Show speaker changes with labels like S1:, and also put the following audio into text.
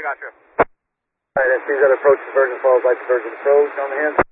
S1: got you.
S2: Alright, SC's that approach to Virgin Falls, light to Virgin approach on the hands.